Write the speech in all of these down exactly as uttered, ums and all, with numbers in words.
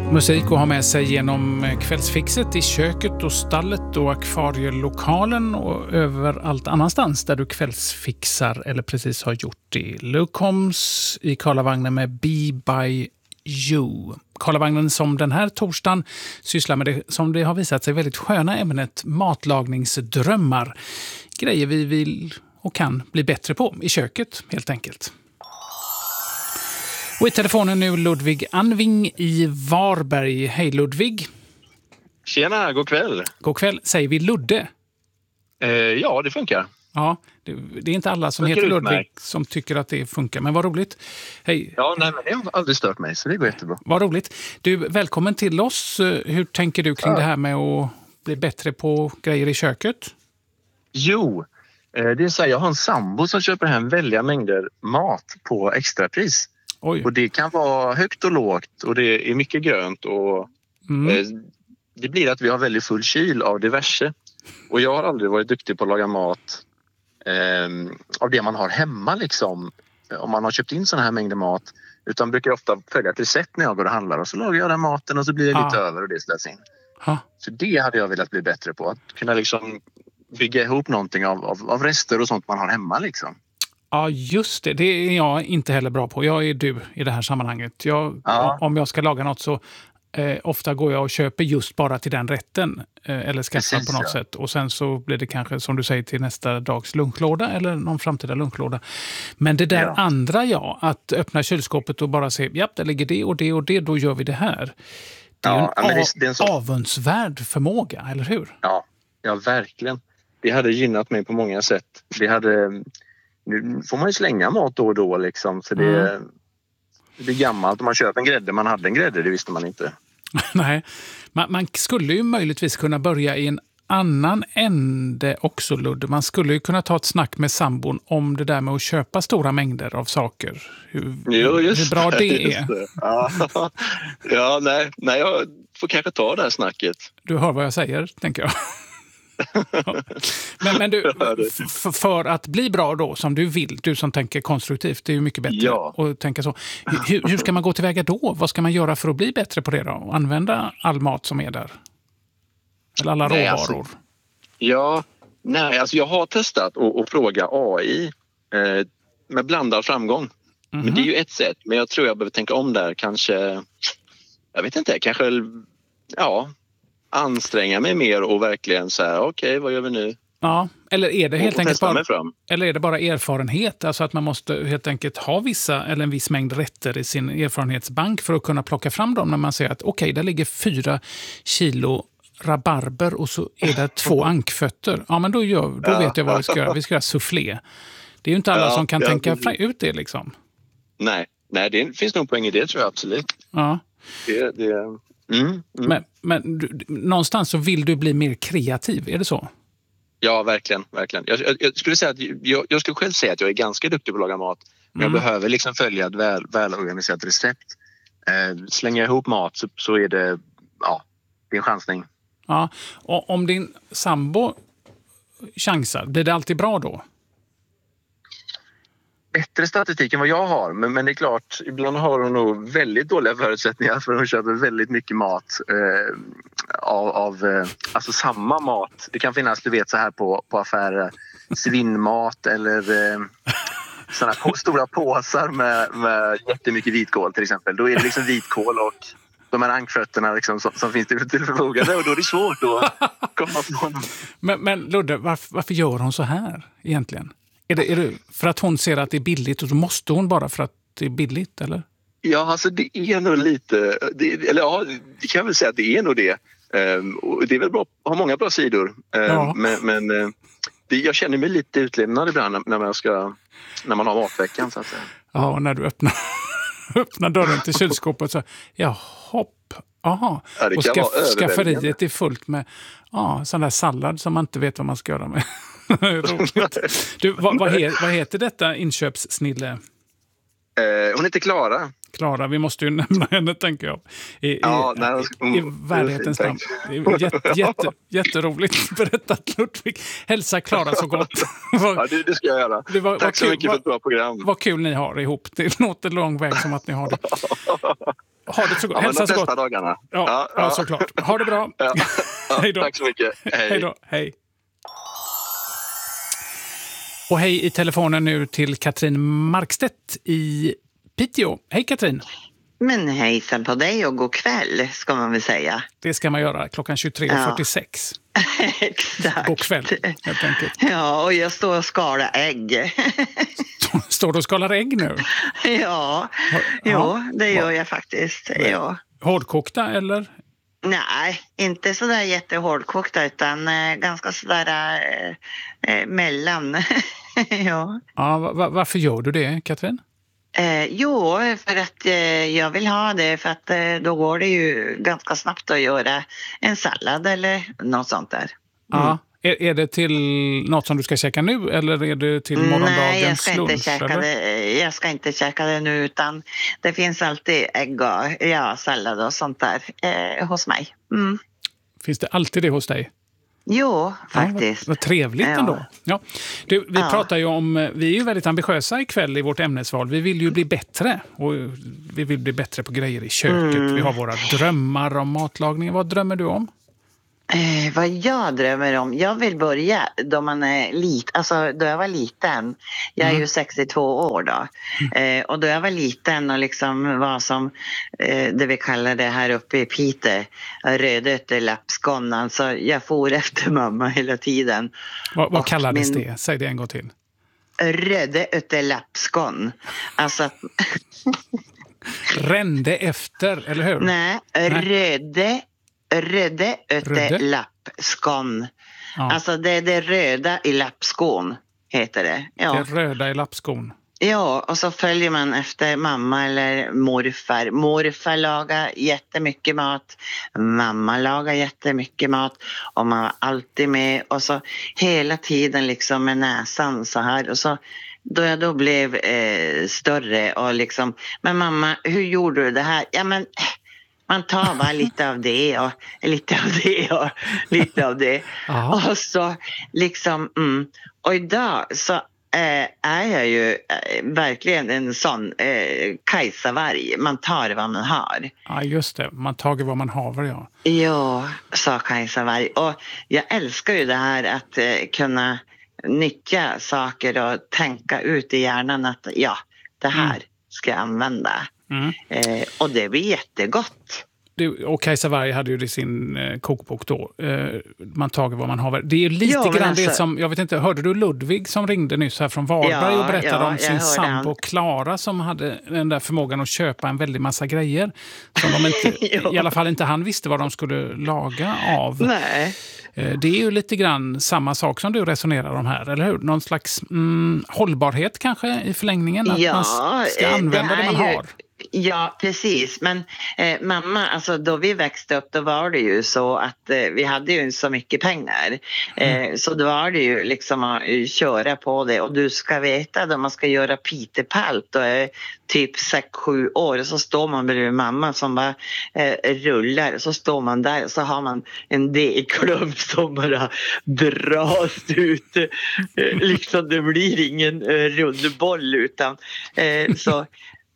Musik att ha med sig genom kvällsfixet i köket och stallet och akvarielokalen och överallt annanstans där du kvällsfixar eller precis har gjort det. Luke Combs i Karlavagnen med Be By You. Karlavagnen som den här torsdagen sysslar med det som det har visat sig väldigt sköna ämnet matlagningsdrömmar. Grejer vi vill och kan bli bättre på i köket helt enkelt. Och i telefonen nu Ludvig Anving i Varberg. Hej Ludvig. Tjena, god kväll. God kväll. Säger vi Ludde? Eh, ja, det funkar. Ja, det, det är inte alla som Funkar heter Ludvig utmärkt. som tycker att det funkar. Men vad roligt. Hej. Ja, nej, men det har aldrig stört mig, så det går jättebra. Vad roligt. Du, välkommen till oss. Hur tänker du kring Ja. det här med att bli bättre på grejer i köket? Jo, eh, det är så här, jag har en sambo som köper hem väldiga mängder mat på extrapris. Oj. Och det kan vara högt och lågt och det är mycket grönt och Mm. eh, det blir att vi har väldigt full kyl av diverse. Och jag har aldrig varit duktig på att laga mat eh, av det man har hemma liksom. Om man har köpt in såna här mängder mat. Utan brukar ofta följa ett recept när jag går och handlar och så lagar jag den maten och så blir det lite Ah. över och det ställs in. Ha. Så det hade jag velat bli bättre på. Att kunna liksom bygga ihop någonting av, av, av rester och sånt man har hemma liksom. Ja, just det. Det är jag inte heller bra på. Jag är du i det här sammanhanget. Jag, Ja. Om jag ska laga något så eh, ofta går jag och köper just bara till den rätten. Eh, eller skaffar Precis, på något ja. sätt. Och sen så blir det kanske, som du säger, till nästa dags lunchlåda eller någon framtida lunchlåda. Men det där Ja. andra, ja, att öppna kylskåpet och bara se, ja, där ligger det och det och det, då gör vi det här. Det är Ja, ju ja, en, men det- av, det är en sån- avundsvärd förmåga, eller hur? Ja, ja, verkligen. Det hade gynnat mig på många sätt. Det hade... Nu får man ju slänga mat då och då liksom. Så det, Mm. det är gammalt. Om man köper en grädde, man hade en grädde, det visste man inte. Nej, man, man skulle ju möjligtvis kunna börja i en annan ände också, Ludde. Man skulle ju kunna ta ett snack med sambon om det där med att köpa stora mängder av saker. Hur, Jo, just hur bra det just är. det. Ja, ja nej, nej, jag får kanske ta det här snacket. Du hör vad jag säger, tänker jag. men, men du, f- för att bli bra då, som du vill, du som tänker konstruktivt, det är ju mycket bättre Ja. att tänka så. Hur, hur ska man gå tillväga då? Vad ska man göra för att bli bättre på det då? Använda all mat som är där? Eller alla Nej, råvaror? alltså, Ja, nej, alltså jag har testat att, att fråga A I eh, med blandad framgång. Mhm. Men det är ju ett sätt. Men jag tror jag behöver tänka om där. Kanske, jag vet inte, kanske ja, anstränga mig mer och verkligen så här, okej, okay, vad gör vi nu? Ja, eller är det helt och enkelt testa bara, mig fram. eller är det bara erfarenhet? Alltså att man måste helt enkelt ha vissa eller en viss mängd rätter i sin erfarenhetsbank för att kunna plocka fram dem när man säger att okej, okay, där ligger fyra kilo rabarber och så är det två ankfötter. Ja, men då, gör, då Ja. vet jag vad vi ska göra. Vi ska göra soufflé. Det är ju inte alla Ja, som kan ja, tänka precis. fra- ut det liksom. Nej, nej, det finns nog poäng i det tror jag absolut. Ja. Det, det, mm, mm. Men, men du, någonstans så vill du bli mer kreativ, är det så? Ja, verkligen. verkligen. Jag, jag, jag skulle säga att jag, jag skulle själv säga att jag är ganska duktig på att laga mat. Men Mm. jag behöver liksom följa ett väl, välorganiserat recept. Eh, slänger jag ihop mat så, så är det, ja, det är en chansning. Ja. Och om din sambo chansar, blir det alltid bra då? Bättre statistik än vad jag har, men, men det är klart, ibland har hon nog väldigt dåliga förutsättningar för hon köper väldigt mycket mat eh, av, av eh, alltså samma mat. Det kan finnas, du vet, så här på, på affärer, svinnmat eller eh, såna på, stora påsar med, med jättemycket vitkål till exempel. Då är det liksom vitkål och de här ankfötterna liksom, som, som finns till, till förfogande och då är det svårt att komma från. Men, men Ludde, varför, varför gör hon så här egentligen? Är det, är det för att hon ser att det är billigt och så måste hon bara för att det är billigt, eller? Ja, alltså det är nog lite, det, eller ja, det kan jag väl säga att det är nog det. Um, och det är väl bra, har många bra sidor. Um, Ja. Men, men uh, det, jag känner mig lite utlämnad ibland när, när man ska, när man har matveckan så att säga. Ja, och när du öppnar, öppnar dörren till kylskåpet så, ja, hopp, aha. Ja, det och kan skaff, vara överväldigande. skafferiet är fullt med ja, sån där sallad som man inte vet vad man ska göra med. Roligt. Du, vad, vad, he, vad heter detta inköpssnille? Uh, hon heter Klara. Klara, vi måste ju nämna henne, tänker jag. I, i, Ja, nej, hon- hon- i värdighetens namn. Det är jätte, jätte, jätteroligt berättat, Ludvig. Hälsa Klara så gott. Ja, det, det ska jag göra. Det var- Tack vad så kul, mycket för vad- ett bra program. Vad kul ni har ihop. Det låter lång väg som att ni har det. ha det så gott. Ja, Hälsa så de gott. bästa dagarna. Ja, Ja, ja, ja. såklart. Ha det bra. Ja. Ja, Hej då. tack så mycket. Hej. Hej då. Hej. Och hej i telefonen nu till Katrin Markstedt i Piteå. Hej Katrin. Men hejsan på dig och god kväll ska man väl säga. Det ska man göra klockan tjugotre fyrtiosex. Ja. Exakt. God kväll, helt enkelt. Ja, och jag står och skalar ägg. Står du och skalar ägg nu? Ja, ja, det gör jag faktiskt. Ja. Hårdkokta eller? Nej, inte sådär jättehårdkokta utan eh, ganska sådär eh, eh, mellan. Ja. Ja, va- varför gör du det, Katrin? Eh, jo, för att eh, jag vill ha det för att eh, då går det ju ganska snabbt att göra en sallad eller något sånt där. Mm. Ja. Är, är det till något som du ska käka nu eller är det till morgondagens Nej, jag ska lunch? inte käka eller? det. Jag ska inte käka det nu utan det finns alltid ägg och ja, sallad och sånt där eh, hos mig. Mm. Finns det alltid det hos dig? Jo, faktiskt. Ja, vad, vad trevligt Ja. ändå. Ja. Du, vi Ja. pratar ju om, vi är ju väldigt ambitiösa ikväll i vårt ämnesval. Vi vill ju bli bättre och vi vill bli bättre på grejer i köket. Mm. Vi har våra drömmar om matlagning. Vad drömmer du om? Eh, vad jag drömmer om? Jag vill börja då man är lit, alltså då jag var liten. Jag är Mm. ju sextiotvå år då. Eh, och då jag var liten och liksom var som eh, det vi kallar det här uppe i Piteå, rödöttelappskon. Alltså jag for efter mamma hela tiden. Vad, vad Och kallades min- det? Säg det en gång till. Rödöttelappskon. Alltså att Rände efter, eller hur? nej, röde rödöttelappskon. Ja, Alltså det är det röda i lappskon heter det. det Ja. röda i lappskon. Ja, och så följer man efter mamma eller morfar. Morfar lagar jättemycket mat. Mamma lagar jättemycket mat. Och man var alltid med. Och så hela tiden liksom med näsan så här. Och så då jag då blev eh, större och liksom, men mamma, hur gjorde du det här? Ja, men man tar bara lite av det och lite av det och lite av det. Ja. Och så liksom, mm. Och idag så eh, är jag ju eh, verkligen en sån eh, kajsavarg. Man tar vad man har. Ja, just det. Man tager vad man haver, ja. Ja, sa kajsavarg. Och jag älskar ju det här att eh, kunna nyttja saker och tänka ut i hjärnan att ja, det här Mm. ska jag använda. Mm. Eh, och det blir jättegott. Du, och Kajsa Warg hade ju det i sin eh, kokbok då. Eh, man tager vad man haver. Det är ju lite Ja, men grann det alltså- som, jag vet inte, hörde du Ludvig som ringde nyss här från Varberg Ja, och berättade ja, om jag sin hörde sambo han. Klara som hade den där förmågan att köpa en väldig massa grejer som de inte, Ja. i alla fall inte han visste vad de skulle laga av. Nej. Eh, det är ju lite grann samma sak som du resonerar om här, eller hur? Någon slags mm, hållbarhet kanske i förlängningen, att Ja, man ska eh, använda det, det är man ju- har. Ja, precis. Men eh, mamma, alltså då vi växte upp då var det ju så att eh, vi hade ju inte så mycket pengar. Eh, så då var det ju liksom att eh, köra på det. Och du ska veta då man ska göra pitepalt och är typ sex sju år så står man bredvid mamma som bara eh, rullar. Så står man där och så har man en degklump som bara dras ut. Eh, liksom det blir ingen eh, rundboll utan eh, så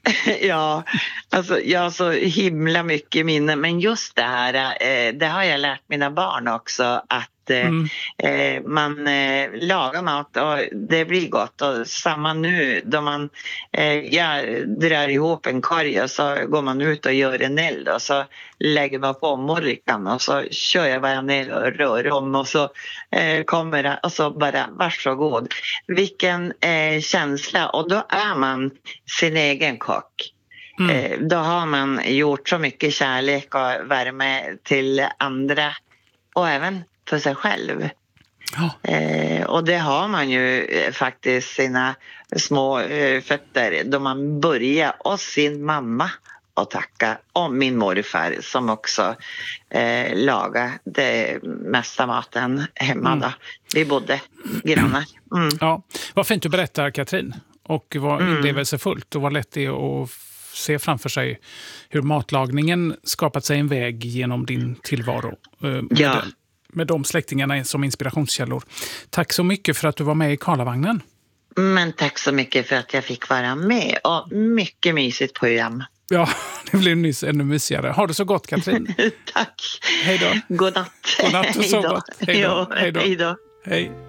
ja, alltså jag har så himla mycket minne. Men just det här, eh, det har jag lärt mina barn också. Att eh, Mm. eh, man eh, lagar mat och det blir gott. Och samma nu då man eh, jag drar ihop en korg och så går man ut och gör en eld. Och så lägger man på morrikan och så kör jag bara ner och rör om. Och så eh, kommer det och så bara varsågod. Vilken eh, känsla. Och då är man sin egen kock. Mm. Eh, då har man gjort så mycket kärlek och värme till andra och även för sig själv. Ja. Eh, och det har man ju eh, faktiskt sina små eh, fötter då man börjar och sin mamma och tacka och min morfar som också eh, lagar det mesta maten hemma Mm. då. Vi bodde grannar. Mm. Ja, vad fint du berättar, Katrin. Och vad Mm. inlevelsefullt och vad lätt det är att f- se framför sig hur matlagningen skapat sig en väg genom din tillvaro. eh, Med, Ja. den, med de släktingarna som inspirationskällor. Tack så mycket för att du var med i Karlavagnen. Men tack så mycket för att jag fick vara med och mycket mysigt program. Ja, det blev nyss ännu mysigare. Har du så gott, Katrin? Tack. Hej då. God natt. God natt och så gott. Hej då. Hej då. Hej.